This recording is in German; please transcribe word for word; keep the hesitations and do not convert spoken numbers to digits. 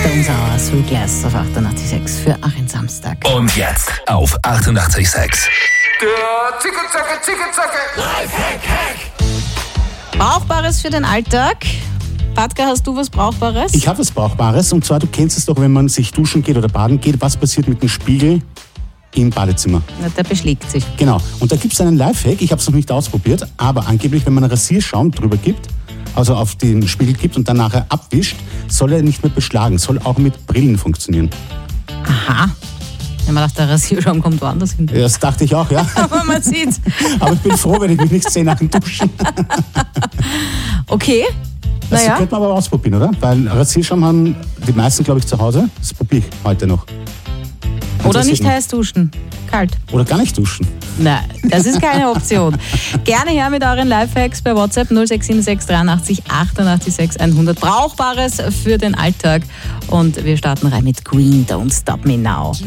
Stones Hour, Soul Glass auf achtundachtzig Komma sechs für Achim Samstag. Und jetzt auf achtundachtzig Komma sechs. Der Zicke-Zacke, Zicke-Zacke. Lifehack, Hack. Brauchbares für den Alltag. Patka, hast du was Brauchbares? Ich habe was Brauchbares, und zwar, du kennst es doch, wenn man sich duschen geht oder baden geht, was passiert mit dem Spiegel im Badezimmer? Na, der beschlägt sich. Genau, und da gibt es einen Lifehack, ich habe es noch nicht ausprobiert, aber angeblich, wenn man einen Rasierschaum drüber gibt, also auf den Spiegel gibt und dann nachher abwischt, soll er nicht mehr beschlagen, soll auch mit Brillen funktionieren. Aha. Wenn man dachte, der Rasierschaum kommt woanders hin. Ja, das dachte ich auch, ja. Aber man sieht's. Aber ich bin froh, wenn ich mich nicht sehe nach dem Duschen. Okay. Das Naja. könnte man aber ausprobieren, oder? Weil Rasierschaum haben die meisten, glaube ich, zu Hause. Das probiere ich heute noch. Oder nicht Interessiert mich. heiß duschen. Kalt. Oder gar nicht duschen. Nein, das ist keine Option. Gerne her mit euren Lifehacks bei WhatsApp null sechs sieben sechs dreiundachtzig achtundachtzig sechs hundert. Brauchbares für den Alltag. Und wir starten rein mit Queen, Don't Stop Me Now.